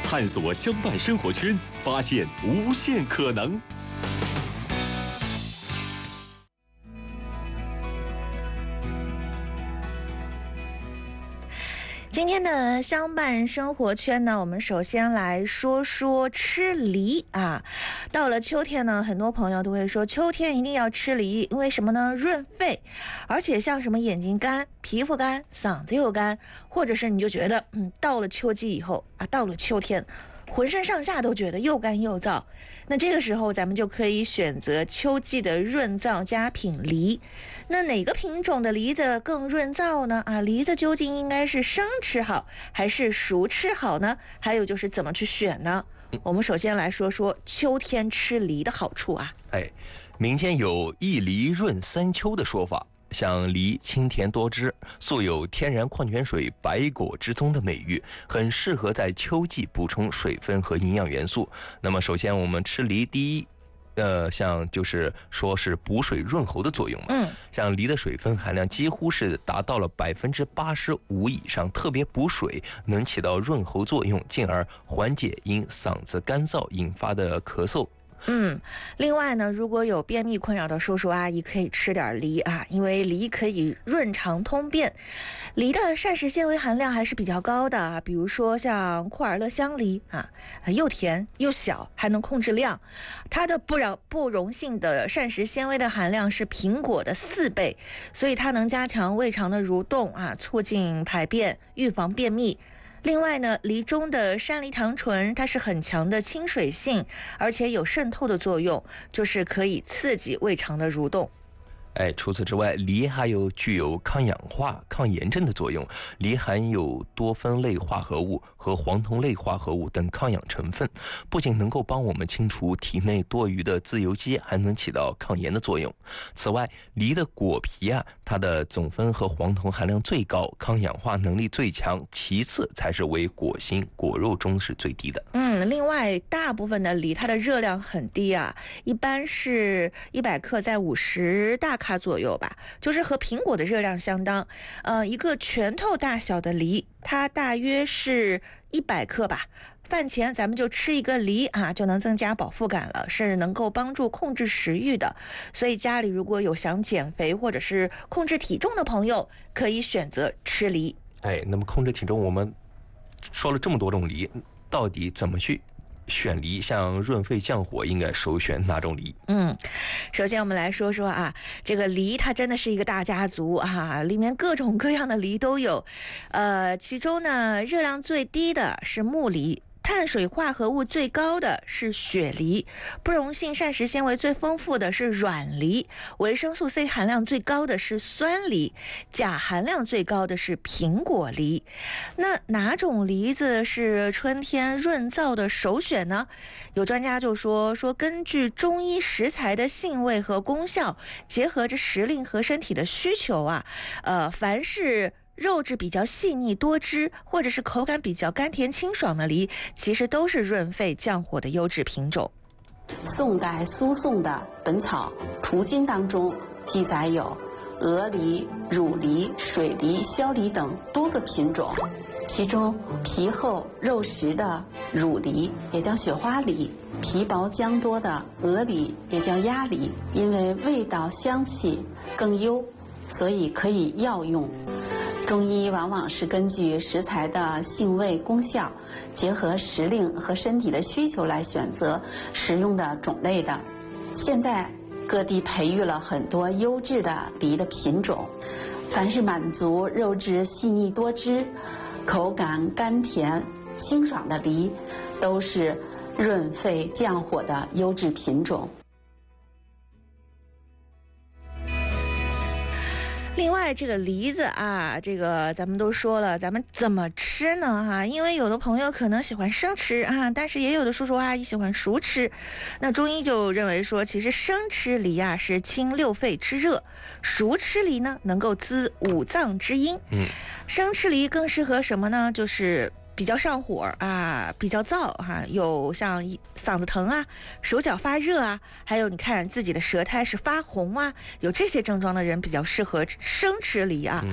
探索相伴生活圈，发现无限可能。 今天的相伴生活圈呢，我们首先来说说吃梨啊。到了秋天呢，很多朋友都会说秋天一定要吃梨，因为什么呢？润肺，而且像什么眼睛干、皮肤干、嗓子又干，或者是你就觉得到了秋季以后啊，到了秋天，浑身上下都觉得又干又燥，那这个时候咱们就可以选择秋季的润燥佳品梨。那哪个品种的梨子更润燥呢？梨子究竟应该是生吃好还是熟吃好呢？还有就是怎么去选呢？我们首先来说说秋天吃梨的好处啊。 民间有一梨润三秋的说法。像梨清甜多汁，素有天然矿泉水百果之宗的美誉，很适合在秋季补充水分和营养元素。那么首先我们吃梨，第一像就是说是补水润喉的作用嘛。像梨的水分含量几乎是达到了85%以上，特别补水，能起到润喉作用，进而缓解因嗓子干燥引发的咳嗽。 另外呢，如果有便秘困扰的叔叔阿姨可以吃点梨啊，因为梨可以润肠通便。梨的膳食纤维含量还是比较高的啊，比如说像库尔勒香梨啊，又甜又小，还能控制量。它的不溶性的膳食纤维的含量是苹果的4倍，所以它能加强胃肠的蠕动啊，促进排便，预防便秘。另外呢，梨中的山梨糖醇它是很强的亲水性，而且有渗透的作用，就是可以刺激胃肠的蠕动。 除此之外，梨还具有抗氧化、抗炎症的作用。梨含有多酚类化合物和黄酮类化合物等抗氧成分，不仅能够帮我们清除体内多余的自由基，还能起到抗炎的作用。此外，梨的果皮它的总酚和黄酮含量最高，抗氧化能力最强，其次才是为果心、果肉中是最低的。 另外大部分的梨它的热量很低啊，一般是100克在50大卡左右吧，就是和苹果的热量相当。一个拳头大小的梨，它大约是100克吧。饭前咱们就吃一个梨就能增加饱腹感了，是能够帮助控制食欲的。所以家里如果有想减肥或者是控制体重的朋友，可以选择吃梨。 那么控制体重，我们说了这么多种梨，到底怎么去选梨？像润肺降火，应该首选哪种梨？ 首先我们来说说这个梨它真的是一个大家族里面各种各样的梨都有。其中呢，热量最低的是木梨，碳水化合物最高的是雪梨，不溶性膳食纤维最丰富的是软梨，维生素 C 含量最高的是酸梨，钾含量最高的是苹果梨。那哪种梨子是春天润燥的首选呢？有专家就说根据中医食材的性味和功效，结合着时令和身体的需求凡是肉质比较细腻多汁，或者是口感比较甘甜清爽的梨，其实都是润肺降火的优质品种。 宋代苏颂的《本草图经》当中记载有鹅梨、乳梨、水梨、硝梨等多个品种，其中皮厚肉实的乳梨也叫雪花梨，皮薄浆多的鹅梨也叫鸭梨，因为味道香气更优，所以可以药用。中医往往是根据食材的性味功效，结合时令和身体的需求来选择食用的种类的。现在各地培育了很多优质的梨的品种，凡是满足肉质细腻多汁、口感甘甜清爽的梨，都是润肺降火的优质品种。 另外这个梨子这个咱们都说了，咱们怎么吃呢因为有的朋友可能喜欢生吃但是也有的叔叔阿姨喜欢熟吃。那中医就认为说，其实生吃梨是清六肺之热，熟吃梨呢能够滋五脏之阴。生吃梨更适合什么呢？就是比较上火比较燥有像嗓子疼手脚发热还有你看自己的舌苔是发红有这些症状的人比较适合生吃梨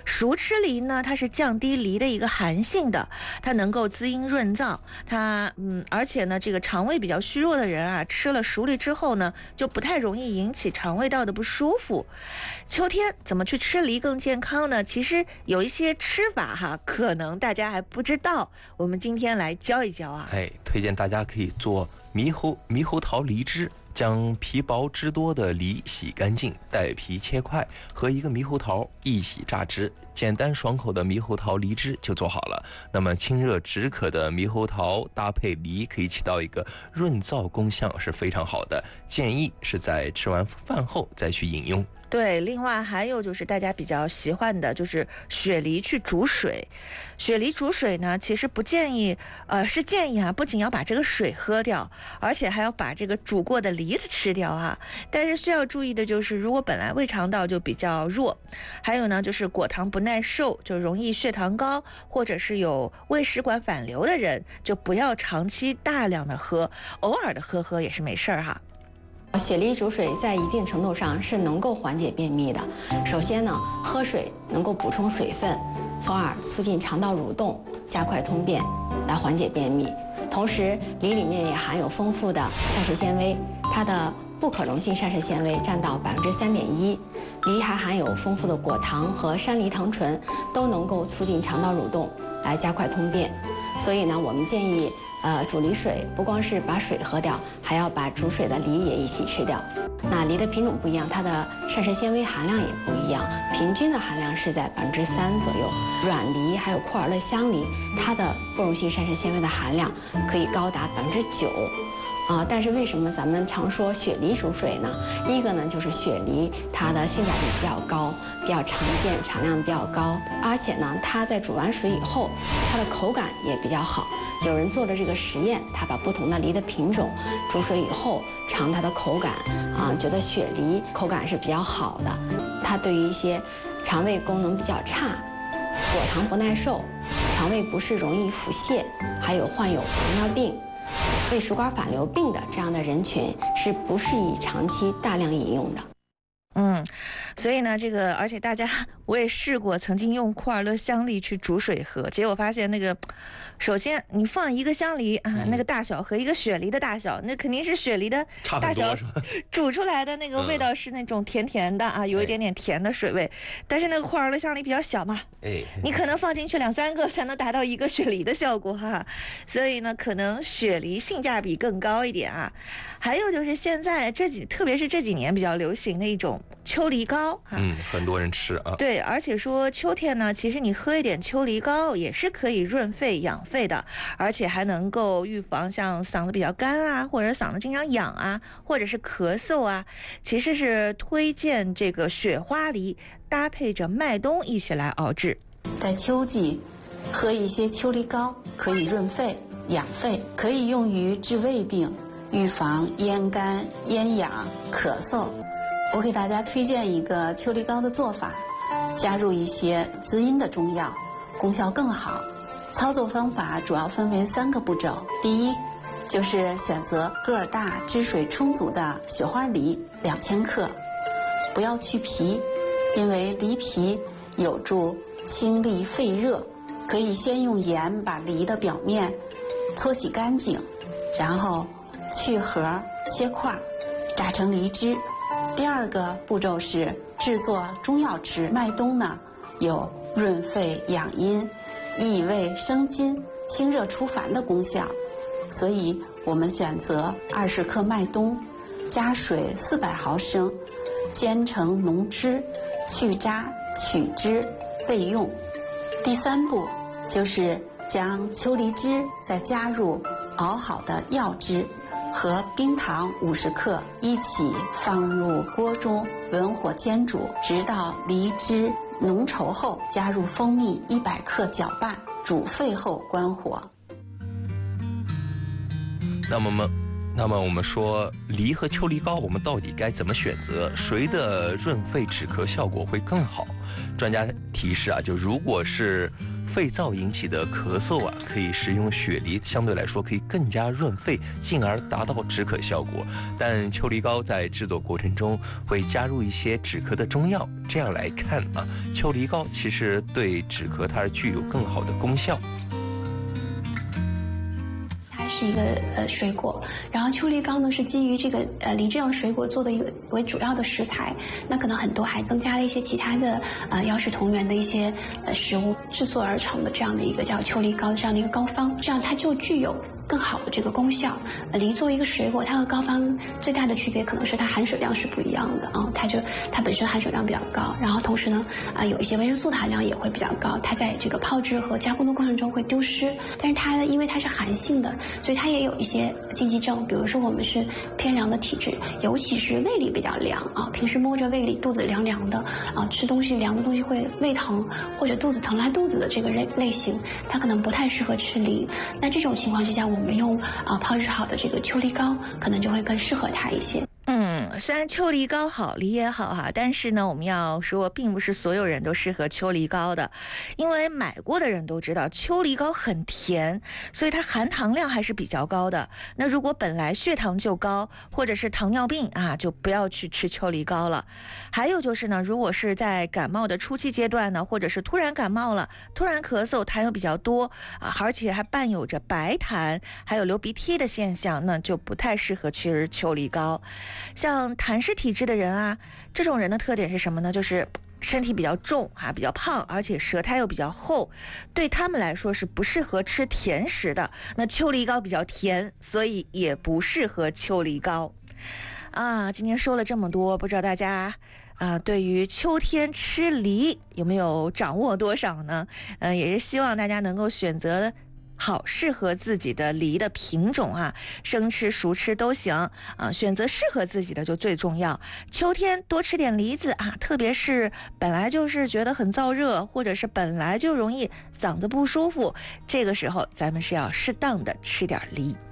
熟吃梨呢，它是降低梨的一个寒性的，它能够滋阴润燥。而且呢，这个肠胃比较虚弱的人啊，吃了熟梨之后呢，就不太容易引起肠胃道的不舒服。秋天怎么去吃梨更健康呢？其实有一些吃法哈，可能大家还不知道，我们今天来教一教啊。 推荐大家可以做猕猴桃梨汁。将皮薄汁多的梨洗干净，带皮切块，和一个猕猴桃一起榨汁，简单爽口的猕猴桃梨汁就做好了。那么清热止渴的猕猴桃搭配梨，可以起到一个润燥功效，是非常好的。建议是在吃完饭后再去饮用。 对，另外还有就是大家比较喜欢的就是雪梨去煮水。雪梨煮水呢，其实不建议，是建议啊，不仅要把这个水喝掉，而且还要把这个煮过的梨子吃掉啊。但是需要注意的就是，如果本来胃肠道就比较弱，还有呢就是果糖不耐受，就容易血糖高，或者是有胃食管反流的人，就不要长期大量的喝，偶尔的喝也是没事儿哈。 雪梨煮水在一定程度上是能够缓解便秘的。首先呢，喝水能够补充水分，从而促进肠道蠕动，加快通便，来缓解便秘。同时，梨里面也含有丰富的膳食纤维，它的不可溶性膳食纤维占到3.1%。梨还含有丰富的果糖和山梨糖醇，都能够促进肠道蠕动，来加快通便。所以呢，我们建议煮梨水不光是把水喝掉，还要把煮水的梨也一起吃掉。那梨的品种不一样，它的膳食纤维含量也不一样，平均的含量是在3%左右。软梨还有库尔勒香梨，它的不溶性膳食纤维的含量可以高达9%。但是为什么咱们常说雪梨煮水呢？一个呢就是雪梨它的性价比比较高，比较常见，产量比较高，而且呢它在煮完水以后，它的口感也比较好。有人做了这个实验，他把不同的梨的品种煮水以后尝它的口感觉得雪梨口感是比较好的。它对于一些肠胃功能比较差、果糖不耐受、肠胃不适容易腹泻，还有患有糖尿病、胃食管反流病的这样的人群是不适宜长期大量饮用的。 所以呢，而且大家我也试过，曾经用库尔勒香梨去煮水喝，结果发现首先你放一个香梨那个大小和一个雪梨的大小，那肯定是雪梨的大小煮出来的那个味道是那种甜甜的啊，有一点点甜的水味。但是那个库尔勒香梨比较小嘛，你可能放进去2-3个才能达到一个雪梨的效果哈。所以呢，可能雪梨性价比更高一点啊。还有就是现在特别是这几年比较流行的一种秋梨膏很多人吃啊。 对，而且说秋天呢，其实你喝一点秋梨膏也是可以润肺养肺的，而且还能够预防像嗓子比较干啊，或者嗓子经常痒啊，或者是咳嗽啊。其实是推荐这个雪花梨搭配着麦冬一起来熬制。 在秋季喝一些秋梨膏可以润肺养肺，可以用于治胃病，预防咽干、咽痒、咳嗽。我给大家推荐一个秋梨膏的做法，加入一些滋阴的中药，功效更好。操作方法主要分为3个步骤。第一，就是选择个儿大、汁水充足的雪花梨2000克，不要去皮，因为梨皮有助清利肺热。可以先用盐把梨的表面搓洗干净，然后去核切块，榨成梨汁。第2个步骤是制作中药吃。麦冬呢有润肺养阴、益胃生津、清热除烦的功效，所以我们选择20克麦冬，加水400毫升，煎成浓汁，去渣取汁备用。第3步就是将秋梨汁再加入熬好的药汁和冰糖50克一起放入锅中，文火煎煮，直到梨汁浓稠后，加入蜂蜜100克搅拌，煮沸后关火。 那么我们说梨和秋梨膏，我们到底该怎么选择？谁的润肺止咳效果会更好？专家提示啊，就如果是肺燥引起的咳嗽啊，可以食用雪梨，相对来说可以更加润肺，进而达到止咳效果。但秋梨膏在制作过程中会加入一些止咳的中药，这样来看啊，秋梨膏其实对止咳它具有更好的功效。 是一个水果，然后秋梨膏呢是基于这个梨这样水果做的一个为主要的食材，那可能很多还增加了一些其他的药食同源的一些食物制作而成的这样的一个叫秋梨膏这样的一个膏方，这样它就具有更好的这个功效。梨作为一个水果，它和膏方最大的区别可能是它含水量是不一样的啊，它本身含水量比较高，然后同时呢有一些维生素的含量也会比较高，它在这个泡制和加工的过程中会丢失，但是它因为它是寒性的，所以它也有一些禁忌症，比如说我们是偏凉的体质，尤其是胃里比较凉啊，平时摸着胃里肚子凉凉的啊，吃东西凉的东西会胃疼或者肚子疼拉肚子的这个类型，它可能不太适合吃梨。那这种情况之下，我们用泡制好的这个秋梨膏可能就会更适合它一些。 虽然秋梨膏好，梨也好哈，但是呢，我们要说，并不是所有人都适合秋梨膏的，因为买过的人都知道，秋梨膏很甜，所以它含糖量还是比较高的。那如果本来血糖就高，或者是糖尿病啊，就不要去吃秋梨膏了。还有就是呢，如果是在感冒的初期阶段呢，或者是突然感冒了，突然咳嗽，痰又比较多啊，而且还伴有着白痰，还有流鼻涕的现象，那就不太适合吃秋梨膏。像痰湿体质的人啊，这种人的特点是什么呢？就是身体比较重啊，比较胖，而且舌苔又比较厚，对他们来说是不适合吃甜食的。那秋梨膏比较甜，所以也不适合秋梨膏啊。今天说了这么多，不知道大家对于秋天吃梨有没有掌握多少呢？也是希望大家能够选择好适合自己的梨的品种啊，生吃熟吃都行啊，选择适合自己的就最重要。秋天多吃点梨子啊，特别是本来就是觉得很燥热，或者是本来就容易嗓子不舒服，这个时候咱们是要适当的吃点梨。